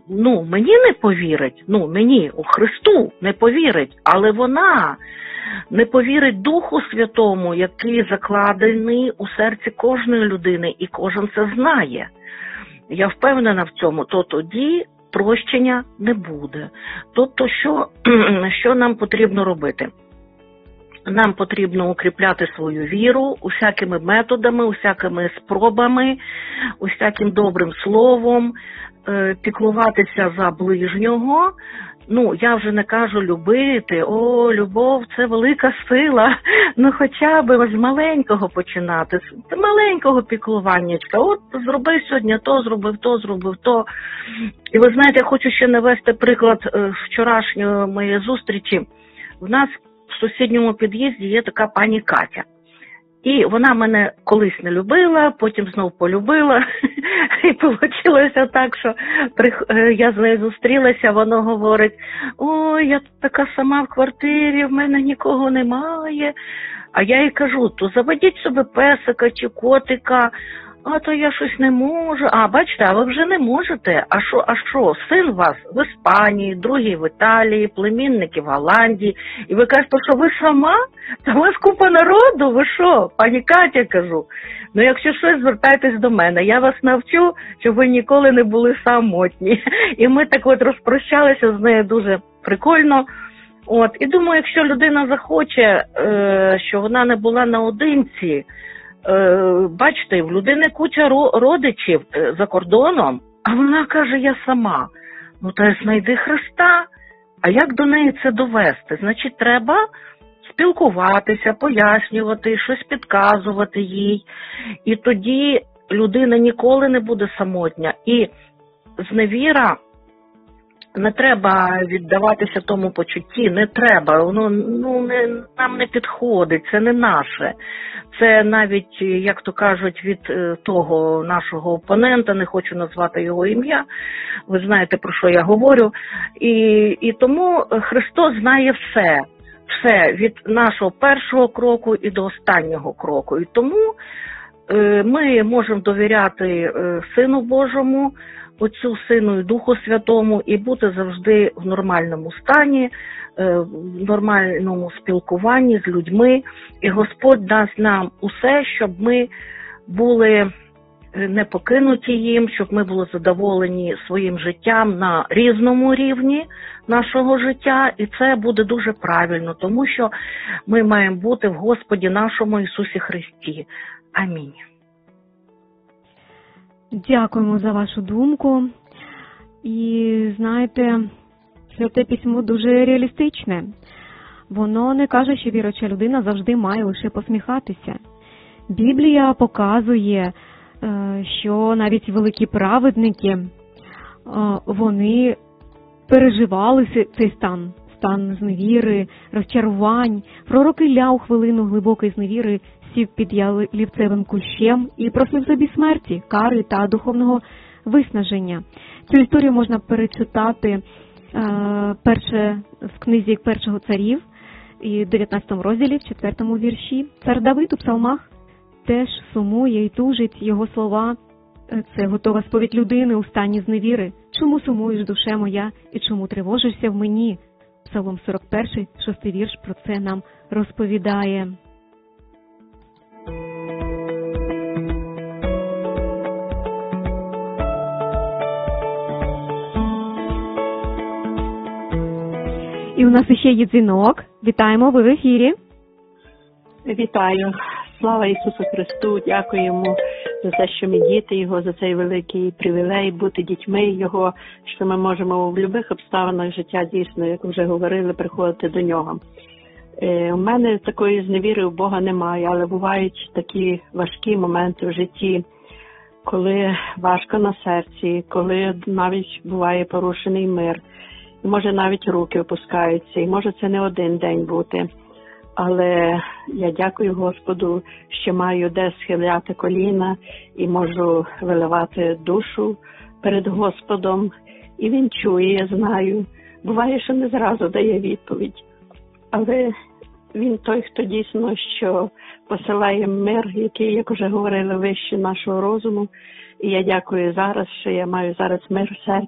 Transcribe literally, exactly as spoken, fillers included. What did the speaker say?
ну, мені не повірить, ну, мені, у Христу не повірить, але вона не повірить Духу Святому, який закладений у серці кожної людини, і кожен це знає. Я впевнена в цьому, то тоді прощення не буде. Тобто, що, що нам потрібно робити? Нам потрібно укріпляти свою віру усякими методами, усякими спробами, усяким добрим словом, піклуватися за ближнього. Ну, я вже не кажу любити, о, любов – це велика сила, ну хоча б з маленького починати, з маленького піклуваннячка. От зроби сьогодні то, зробив то, зробив то. І ви знаєте, я хочу ще навести приклад вчорашньої моєї зустрічі. В нас в сусідньому під'їзді є така пані Катя. І вона мене колись не любила, потім знов полюбила. І вийшло так, що я з нею зустрілася, вона говорить: ой, я така сама в квартирі, в мене нікого немає. А я їй кажу: то заведіть собі песика чи котика. А то я щось не можу. А, бачите, а ви вже не можете. А що, а що? Син у вас в Іспанії, другий в Італії, племінники в Голландії. І ви кажете, що ви сама? Та у вас купа народу, ви що? Пані Катя, кажу. Ну, якщо щось, звертайтесь до мене. Я вас навчу, щоб ви ніколи не були самотні. І ми так от розпрощалися з нею дуже прикольно. От. І думаю, якщо людина захоче, що вона не була наодинці, бачите, в людини куча родичів за кордоном, а вона каже: я сама. Ну, та знайди Христа. А як до неї це довести? Значить, треба спілкуватися, пояснювати, щось підказувати їй. І тоді людина ніколи не буде самотня. І зневіра, не треба віддаватися тому почутті, не треба, воно ну, не, нам не підходить, це не наше. Це навіть, як то кажуть, від того нашого опонента, не хочу назвати його ім'я, ви знаєте, про що я говорю. І, і тому Христос знає все, все, від нашого першого кроку і до останнього кроку. І тому ми можемо довіряти Сину Божому, Отцю, Сину і Духу Святому, і бути завжди в нормальному стані, в нормальному спілкуванні з людьми. І Господь дасть нам усе, щоб ми були не покинуті їм, щоб ми були задоволені своїм життям на різному рівні нашого життя. І це буде дуже правильно, тому що ми маємо бути в Господі нашому Ісусі Христі. Амінь. Дякуємо за вашу думку. І знаєте, Святе Письмо дуже реалістичне. Воно не каже, що віруюча людина завжди має лише посміхатися. Біблія показує, що навіть великі праведники, вони переживали цей стан, стан зневіри, розчарувань. Пророк Ілля у хвилину глибокої зневіри сів під ялівцевим кущем і просив собі смерті, кари та духовного виснаження. Цю історію можна перечитати е, перше, в книзі Першого царів, і в дев'ятнадцятому розділі, в четвертому вірші. Цар Давид у псалмах теж сумує і тужить. Його слова – це готова сповідь людини у стані зневіри. Чому сумуєш, душе моя, і чому тривожишся в мені? Псалом сорок перший, шостий вірш про це нам розповідає. І у нас ще є дзвінок. Вітаємо, ви в ефірі. Вітаю. Слава Ісусу Христу. Дякуємо за те, що ми діти Його, за цей великий привілей бути дітьми Його, що ми можемо в будь-яких обставинах життя дійсно, як вже говорили, приходити до Нього. Е, у мене такої зневіри у Бога немає, але бувають такі важкі моменти в житті, коли важко на серці, коли навіть буває порушений мир. І може навіть руки опускаються, і може це не один день бути. Але я дякую Господу, що маю де схиляти коліна і можу виливати душу перед Господом. І Він чує, я знаю. Буває, що не зразу дає відповідь. Але Він той, хто дійсно що посилає мир, який, як вже говорили, вище нашого розуму. І я дякую зараз, що я маю зараз мир в серці.